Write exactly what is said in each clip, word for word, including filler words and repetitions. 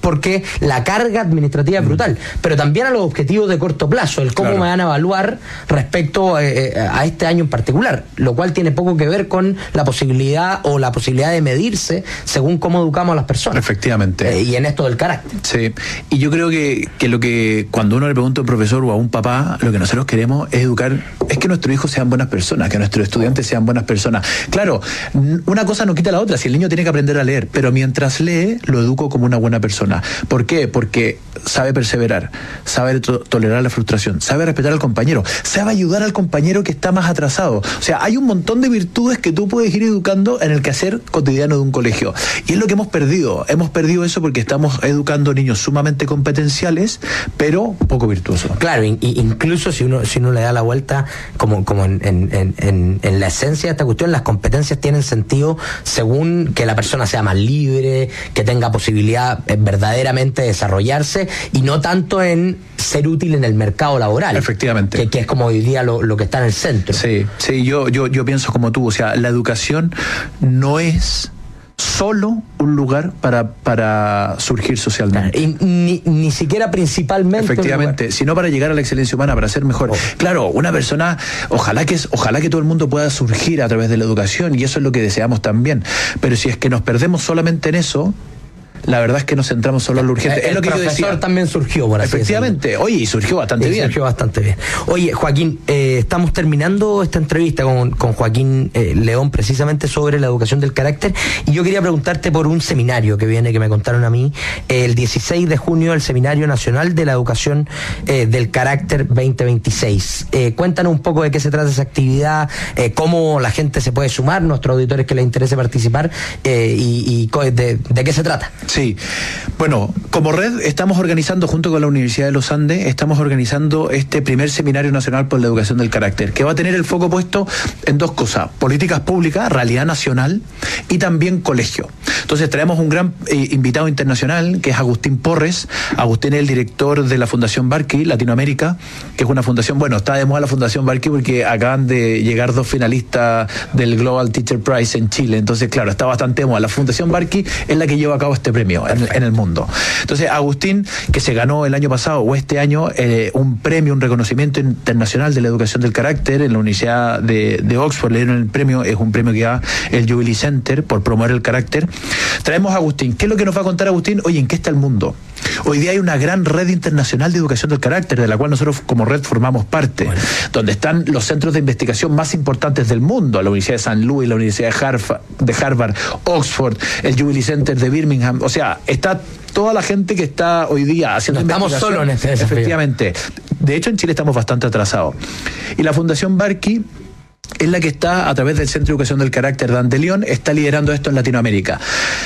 porque la carga administrativa es brutal, pero también a los objetivos de corto plazo, el cómo claro. me van a evaluar respecto eh, a este año en particular, lo cual tiene poco que ver con la posibilidad o la posibilidad de medirse según cómo educamos a las personas. Efectivamente. Eh, y en esto del carácter. Sí, y yo creo que, que lo que cuando uno le pregunta a un profesor o a un papá, lo que nosotros queremos es educar, es que nuestros hijos sean buenas personas, que nuestros estudiantes sean buenas personas. Claro, una cosa no quita la otra, si el niño tiene que aprender a leer, pero mientras lee, lo educo como una buena persona. ¿Por qué? Porque sabe perseverar, sabe to- tolerar la frustración, sabe respetar al compañero, sabe ayudar al compañero que está más atrasado. O sea, hay un montón de virtudes que tú puedes ir educando en el quehacer cotidiano de un colegio. Y es lo que hemos perdido. Hemos perdido eso porque estamos educando niños sumamente competenciales, pero poco virtuosos. Claro, in- incluso si uno si uno le da la vuelta, como, como en, en, en, en la esencia de esta cuestión, las competencias tienen sentido según que la persona sea más libre, que tenga posibilidad eh, verdaderamente de desarrollarse, y no tanto en ser útil en el mercado laboral. Efectivamente. Que, que es como hoy día lo, lo que está en el centro. Sí, sí, yo, yo, yo pienso como tú, o sea, la educación no es solo un lugar para, para surgir socialmente. Y ni, ni siquiera principalmente. Efectivamente, sino para llegar a la excelencia humana, para ser mejor. Oh. Claro, una persona, ojalá que, ojalá que todo el mundo pueda surgir a través de la educación, y eso es lo que deseamos también. Pero si es que nos perdemos solamente en eso, la verdad es que nos centramos solo en lo urgente. El, es lo que el yo decía. profesor también surgió, por así Efectivamente. decirlo. Oye, y surgió bastante y bien. Surgió bastante bien. Oye, Joaquín, eh, estamos terminando esta entrevista con, con Joaquín eh, León, precisamente sobre la educación del carácter, y yo quería preguntarte por un seminario que viene, que me contaron a mí, eh, el dieciséis de junio, el Seminario Nacional de la Educación eh, del Carácter veinte veintiséis. Eh, cuéntanos un poco de qué se trata esa actividad, eh, cómo la gente se puede sumar, nuestros auditores que les interese participar, eh, y, y de, de qué se trata. Sí. Bueno, como red estamos organizando junto con la Universidad de los Andes, estamos organizando este primer Seminario Nacional por la Educación del Carácter, que va a tener el foco puesto en dos cosas: políticas públicas, realidad nacional, y también colegio. Entonces traemos un gran eh, invitado internacional, que es Agustín Porres. Agustín es el director de la Fundación Barkey Latinoamérica, que es una fundación, bueno, está de moda la Fundación Barkey porque acaban de llegar dos finalistas del Global Teacher Prize en Chile, entonces claro, está bastante de moda. La Fundación Barkey es la que lleva a cabo este premio en, en el mundo. Entonces Agustín, que se ganó el año pasado o este año eh, un premio, un reconocimiento internacional de la educación del carácter en la Universidad de, de Oxford, le dieron el premio, es un premio que da el Jubilee Center por promover el carácter. Traemos a Agustín. ¿Qué es lo que nos va a contar Agustín? Oye, ¿en qué está el mundo? Hoy día hay una gran red internacional de educación del carácter, de la cual nosotros como red formamos parte, bueno, donde están los centros de investigación más importantes del mundo, la Universidad de San Luis, la Universidad de Harvard, de Harvard, Oxford, el Jubilee Center de Birmingham. O sea, está toda la gente que está hoy día haciendo no estamos solos en este desafío. Efectivamente. De hecho, en Chile estamos bastante atrasados. Y la Fundación Barkey es la que está, a través del Centro de Educación del Carácter de Antelión, está liderando esto en Latinoamérica.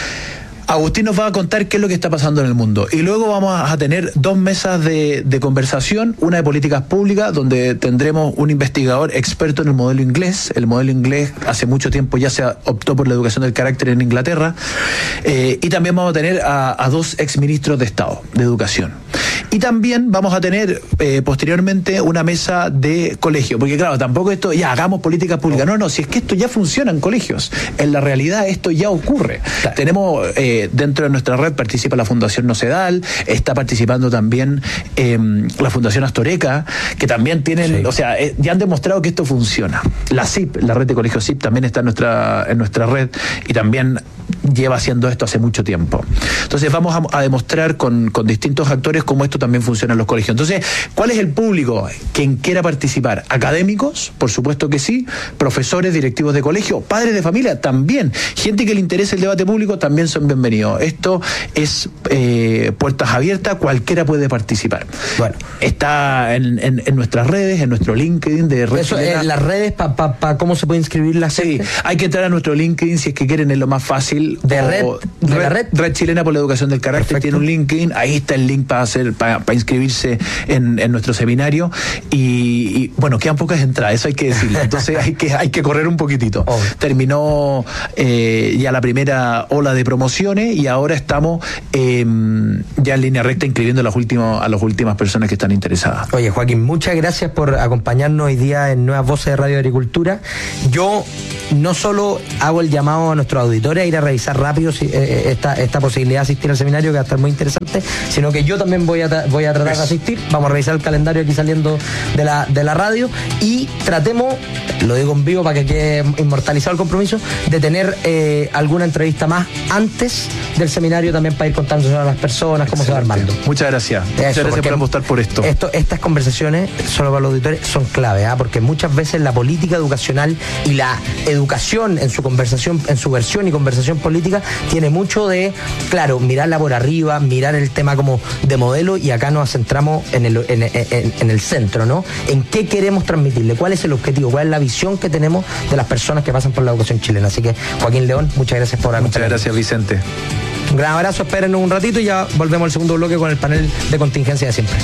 Agustín nos va a contar qué es lo que está pasando en el mundo. Y luego vamos a tener dos mesas de, de conversación, una de políticas públicas, donde tendremos un investigador experto en el modelo inglés. El modelo inglés hace mucho tiempo ya se optó por la educación del carácter en Inglaterra. Eh, y también vamos a tener a, a dos exministros de Estado de Educación. Y también vamos a tener eh, posteriormente una mesa de colegio, porque claro, tampoco esto, ya hagamos políticas públicas. No, no, si es que esto ya funciona en colegios. En la realidad esto ya ocurre. Claro. Tenemos... Eh, dentro de nuestra red participa la Fundación Nocedal, está participando también eh, la Fundación Astoreca, que también tienen, sí. o sea, eh, ya han demostrado que esto funciona. La C I P, la red de colegios C I P, también está en nuestra, en nuestra red y también lleva haciendo esto hace mucho tiempo. Entonces vamos a, a demostrar con, con distintos actores cómo esto también funciona en los colegios. Entonces, ¿cuál es el público? Quien quiera participar. Académicos, por supuesto que sí, profesores, directivos de colegio, padres de familia también, gente que le interese el debate público también son bienvenidos. Esto es eh, puertas abiertas, cualquiera puede participar. Bueno, está en, en, en nuestras redes, en nuestro LinkedIn de Red Eso, Chilena. En las redes, pa, pa, pa, ¿cómo se puede inscribir la gente? Sí, hay que entrar a nuestro LinkedIn si es que quieren, es lo más fácil. De red, de red, la red. Red Chilena por la Educación del Carácter. Perfecto. Tiene un LinkedIn, ahí está el link para hacer, para, para inscribirse en, en nuestro seminario. Y, y bueno, quedan pocas entradas, eso hay que decirlo. Entonces hay que, hay que correr un poquitito. Oh. Terminó eh, ya la primera ola de promociones y ahora estamos eh, ya en línea recta inscribiendo a las últimas, a las últimas personas que están interesadas. Oye, Joaquín, muchas gracias por acompañarnos hoy día en Nuevas Voces de Radio Agricultura. Yo no solo hago el llamado a nuestros auditores a ir a revisar revisar rápido si, eh, esta, esta posibilidad de asistir al seminario, que va a estar muy interesante, sino que yo también voy a, voy a tratar de asistir. Vamos a revisar el calendario aquí saliendo de la, de la radio y tratemos, lo digo en vivo para que quede inmortalizado el compromiso, de tener eh, alguna entrevista más antes del seminario también para ir contándose a las personas cómo se va armando. Muchas gracias. Eso, Muchas gracias por apostar por esto. esto. Estas conversaciones, solo para los auditores, son clave, ¿eh? Porque muchas veces la política educacional y la educación en su conversación, en su versión y conversación política, tiene mucho de, claro, mirarla por arriba, mirar el tema como de modelo, y acá nos centramos en el, en, en, en el centro, ¿no? En qué queremos transmitirle, cuál es el objetivo, cuál es la visión que tenemos de las personas que pasan por la educación chilena. Así que, Joaquín León, muchas gracias por acompañarnos. Muchas gracias, Vicente. Un gran abrazo, espérenos un ratito y ya volvemos al segundo bloque con el panel de contingencia de siempre.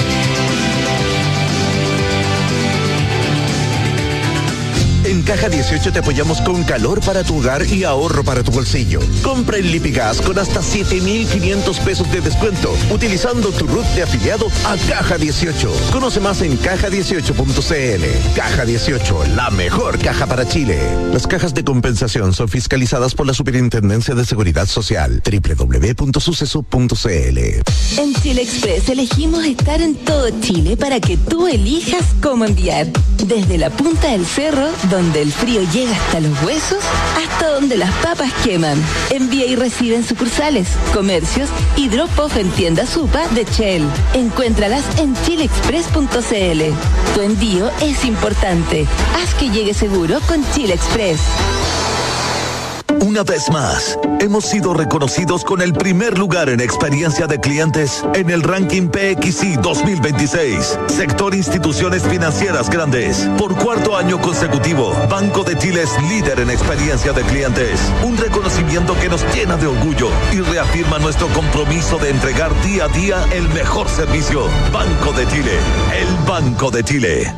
En Caja dieciocho te apoyamos con calor para tu hogar y ahorro para tu bolsillo. Compra en Lipigas con hasta siete mil quinientos pesos de descuento, utilizando tu R U T de afiliado a Caja dieciocho. Conoce más en caja dieciocho punto c l. Caja dieciocho, la mejor caja para Chile. Las cajas de compensación son fiscalizadas por la Superintendencia de Seguridad Social. doble u doble u doble u punto suceso punto c l. En Chile Express elegimos estar en todo Chile para que tú elijas cómo enviar. Desde la punta del cerro, donde el frío llega hasta los huesos, hasta donde las papas queman. Envía y recibe en sucursales, comercios y drop-off en tiendas Supa de Shell. Encuéntralas en chile express punto c l. Tu envío es importante. Haz que llegue seguro con Chile Express. Una vez más, hemos sido reconocidos con el primer lugar en experiencia de clientes en el ranking P X I dos mil veintiséis. Sector Instituciones Financieras Grandes. Por cuarto año consecutivo, Banco de Chile es líder en experiencia de clientes. Un reconocimiento que nos llena de orgullo y reafirma nuestro compromiso de entregar día a día el mejor servicio. Banco de Chile, el Banco de Chile.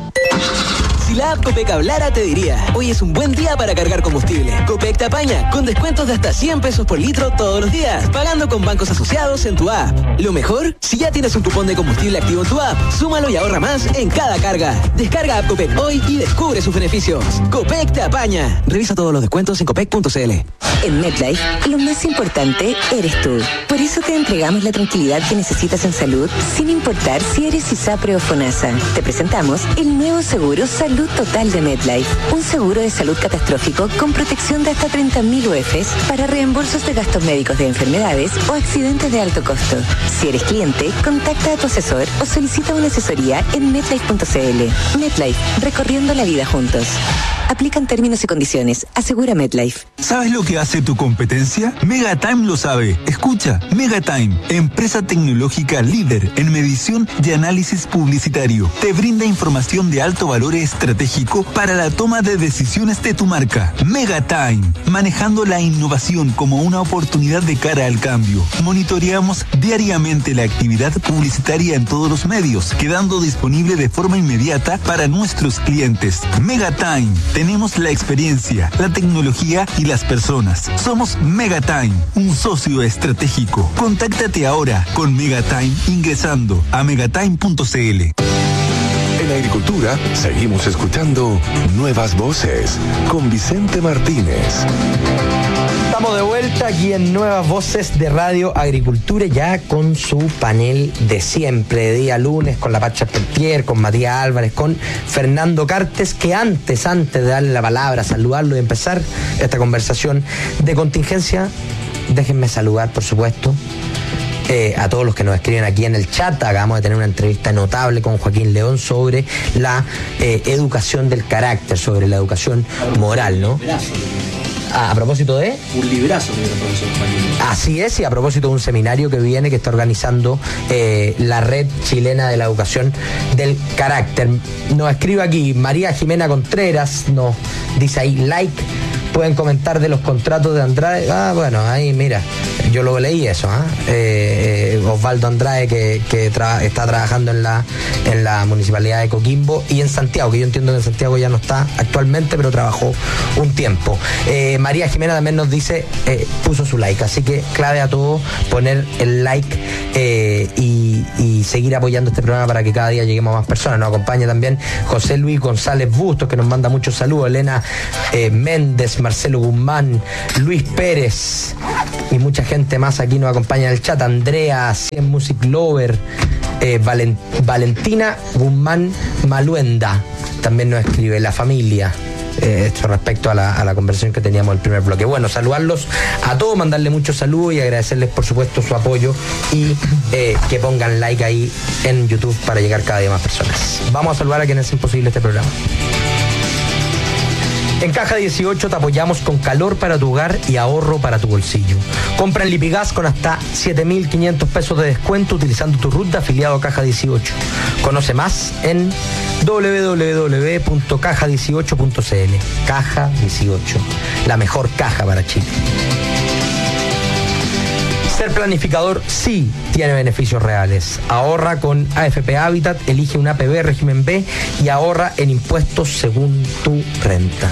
Si la app Copec hablara, te diría: hoy es un buen día para cargar combustible. Copec te apaña con descuentos de hasta cien pesos por litro todos los días, pagando con bancos asociados en tu app. Lo mejor, si ya tienes un cupón de combustible activo en tu app, súmalo y ahorra más en cada carga. Descarga app Copec hoy y descubre sus beneficios. Copec te apaña. Revisa todos los descuentos en copec punto c l. En MetLife, lo más importante eres tú. Por eso te entregamos la tranquilidad que necesitas en salud, sin importar si eres ISAPRE o FONASA. Te presentamos el nuevo seguro Salud Total de MetLife. Un seguro de salud catastrófico con protección de hasta treinta mil U Fs para reembolsos de gastos médicos de enfermedades o accidentes de alto costo. Si eres cliente, contacta a tu asesor o solicita una asesoría en metlife punto c l. MetLife, recorriendo la vida juntos. Aplican términos y condiciones. Asegura MetLife. ¿Sabes lo que hace tu competencia? Megatime lo sabe. Escucha, Megatime, empresa tecnológica líder en medición y análisis publicitario. Te brinda información de alto valor estratégico para la toma de decisiones de tu marca. Megatime, manejando la innovación como una oportunidad de cara al cambio. Monitoreamos diariamente la actividad publicitaria en todos los medios, quedando disponible de forma inmediata para nuestros clientes. Megatime. Tenemos la experiencia, la tecnología y las personas. Somos Megatime, un socio estratégico. Contáctate ahora con Megatime ingresando a megatime punto c l. En agricultura, seguimos escuchando Nuevas Voces con Vicente Martínez. Estamos de vuelta aquí en Nuevas Voces de Radio Agricultura, ya con su panel de siempre, de día lunes, con la Pacha Peltier, con Matías Álvarez, con Fernando Cartes, que antes, antes de darle la palabra, saludarlo y empezar esta conversación de contingencia, déjenme saludar, por supuesto, Eh, a todos los que nos escriben aquí en el chat. Acabamos de tener una entrevista notable con Joaquín León sobre la eh, educación del carácter, sobre la educación moral, ¿no? A, a propósito de... Un librazo que el profesor Joaquín. Así es, y a propósito de un seminario que viene, que está organizando eh, la Red Chilena de la Educación del Carácter. Nos escribe aquí María Jimena Contreras, nos dice ahí like. Pueden comentar de los contratos de Andrade. Ah, bueno, ahí mira, yo lo leí eso, ¿eh? Eh, Osvaldo Andrade, que, que tra- está trabajando en la, en la Municipalidad de Coquimbo y en Santiago, que yo entiendo que en Santiago ya no está actualmente, pero trabajó un tiempo. Eh, María Jimena también nos dice, eh, puso su like, así que clave a todos poner el like eh, y, y, y seguir apoyando este programa para que cada día lleguemos a más personas. Nos acompaña también José Luis González Bustos, que nos manda muchos saludos, Elena eh, Méndez, Marcelo Guzmán, Luis Pérez y mucha gente más aquí nos acompaña en el chat. Andrea, cien Music Lover, eh, Valen, Valentina Guzmán Maluenda también nos escribe, la familia. Eh, esto respecto a la, a la conversación que teníamos en el primer bloque. Bueno, saludarlos a todos, mandarle muchos saludos y agradecerles por supuesto su apoyo y eh, que pongan like ahí en YouTube para llegar cada día más personas. Vamos a saludar a quienes hacen posible este programa. En Caja dieciocho te apoyamos con calor para tu hogar y ahorro para tu bolsillo. Compra en Lipigas con hasta siete mil quinientos pesos de descuento utilizando tu R U T de afiliado a Caja dieciocho. Conoce más en doble u doble u doble u punto caja dieciocho punto c l. Caja dieciocho, la mejor caja para Chile. Ser planificador sí tiene beneficios reales. Ahorra con A F P Habitat, elige un A P B régimen B y ahorra en impuestos según tu renta.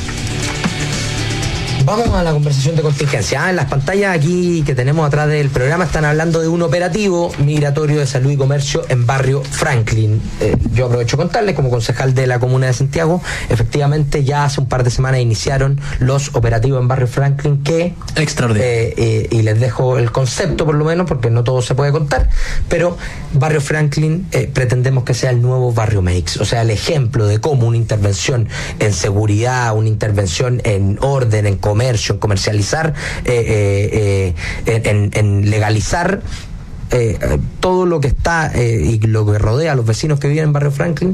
Vamos a la conversación de contingencia. Ah, en las pantallas aquí que tenemos atrás del programa están hablando de un operativo migratorio de salud y comercio en Barrio Franklin. Eh, yo aprovecho de contarles, como concejal de la comuna de Santiago, efectivamente ya hace un par de semanas iniciaron los operativos en Barrio Franklin que... Extraordinario. Eh, eh, y les dejo el concepto por lo menos, porque no todo se puede contar, pero Barrio Franklin eh, pretendemos que sea el nuevo Barrio Makes, o sea, el ejemplo de cómo una intervención en seguridad, una intervención en orden, en comercio, en comercializar, eh, eh, eh, en, en legalizar eh, todo lo que está eh, y lo que rodea a los vecinos que viven en Barrio Franklin,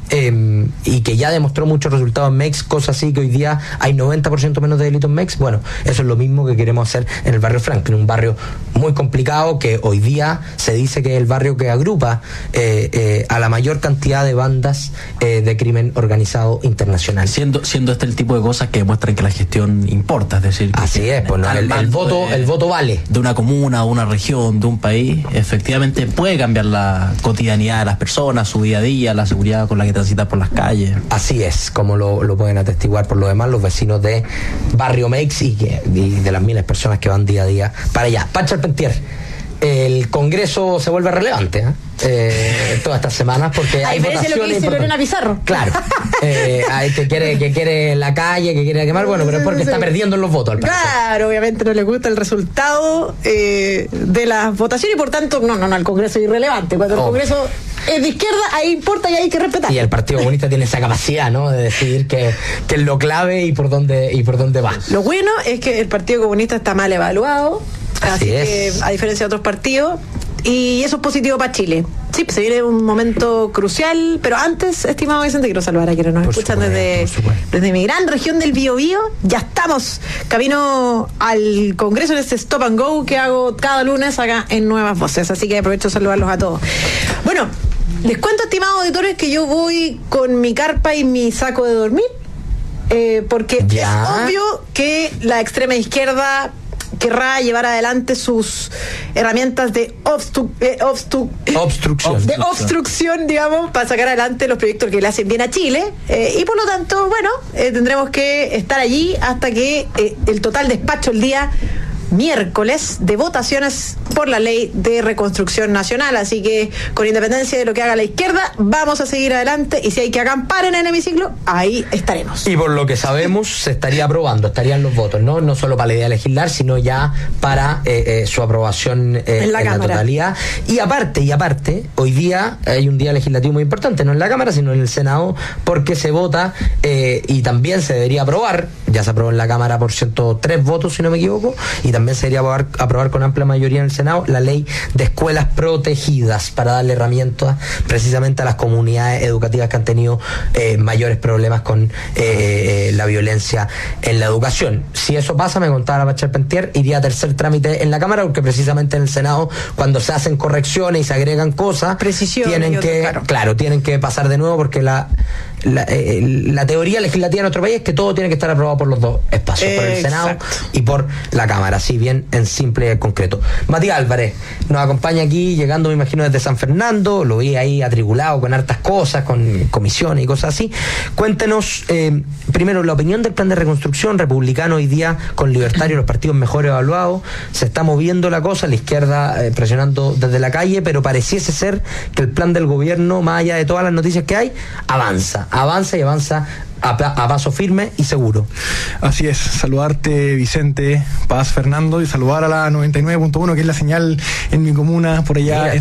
eh, y que ya demostró muchos resultados en Mex, cosa así que hoy día hay noventa por ciento menos de delitos en Mex. Bueno, eso es lo mismo que queremos hacer en el Barrio Franklin, un barrio muy complicado que hoy día se dice que es el barrio que agrupa eh, eh, a la mayor cantidad de bandas eh, de crimen organizado internacional. Siendo, siendo este el tipo de cosas que demuestran que la gestión importa, es decir, así es, pues, ¿no? el, el voto, de, el voto vale. De una comuna, de una región, de un país, efectivamente puede cambiar la cotidianidad de las personas, su día a día, la seguridad con la que transitan por las calles. Así es, como lo, lo pueden atestiguar por lo demás los vecinos de Barrio Mex y, que, y de las miles de personas que van día a día para allá. Pancho Arpentier, el Congreso se vuelve relevante, ¿eh? Eh, todas estas semanas porque hay votaciones lo que dice Lorena Pizarro. Claro, eh, hay que quiere que quiere la calle, que quiere quemar, bueno, pero es porque está perdiendo en los votos al parecer. Claro, obviamente no le gusta el resultado eh, de las votaciones y por tanto no, no, no, el Congreso es irrelevante. Cuando el oh. Congreso es de izquierda, ahí importa y hay que respetar. Y el Partido Comunista tiene esa capacidad, ¿no?, de decidir que, que es lo clave y por dónde y por dónde va. Lo bueno es que el Partido Comunista está mal evaluado, así, así que a diferencia de otros partidos. Y eso es positivo para Chile. Sí, se viene un momento crucial, pero antes, estimado Vicente, quiero saludar a quienes nos por escuchan supuesto, desde, desde mi gran región del Biobío. Ya estamos camino al Congreso en este Stop and Go que hago cada lunes acá en Nuevas Voces, así que aprovecho de saludarlos a todos. Bueno, les cuento, estimados auditores, que yo voy con mi carpa y mi saco de dormir, eh, porque ya. Es obvio que la extrema izquierda querrá llevar adelante sus herramientas de obstru- eh, obstru- obstrucción. de obstrucción, digamos, para sacar adelante los proyectos que le hacen bien a Chile, eh, y por lo tanto, bueno, eh, tendremos que estar allí hasta que eh, el total despacho el día miércoles de votaciones por la ley de reconstrucción nacional, así que con independencia de lo que haga la izquierda, vamos a seguir adelante y si hay que acampar en el hemiciclo, ahí estaremos. Y por lo que sabemos, se estaría aprobando, estarían los votos, ¿no? No solo para la idea de legislar, sino ya para eh, eh, su aprobación eh, en, la, en la totalidad. Y aparte, y aparte, hoy día hay un día legislativo muy importante, no en la Cámara, sino en el Senado, porque se vota eh, y también se debería aprobar, ya se aprobó en la Cámara por ciento tres votos, si no me equivoco, y también se debería aprobar, aprobar con amplia mayoría en el Senado la ley de escuelas protegidas para darle herramientas precisamente a las comunidades educativas que han tenido eh, mayores problemas con eh, eh, la violencia en la educación. Si eso pasa, me contaba la Pacha Arpentier, iría a tercer trámite en la Cámara, porque precisamente en el Senado, cuando se hacen correcciones y se agregan cosas, Precisión, tienen que, claro. claro, tienen que pasar de nuevo porque la la, eh, la teoría legislativa de nuestro país es que todo tiene que estar aprobado por los dos espacios, eh, por el Senado exacto. y por la Cámara, así bien en simple y concreto. Matías Álvarez nos acompaña aquí, llegando me imagino desde San Fernando, lo vi ahí atribulado con hartas cosas, con comisiones y cosas así. Cuéntenos, eh, primero, la opinión del plan de reconstrucción republicano hoy día, con Libertario, los partidos mejor evaluados, se está moviendo la cosa, la izquierda eh, presionando desde la calle, pero pareciese ser que el plan del gobierno, más allá de todas las noticias que hay, avanza, avanza y avanza a, a paso firme y seguro. Así es, saludarte Vicente, Paz, Fernando, y saludar a la noventa y nueve punto uno, que es la señal en mi comuna, por allá. Mira.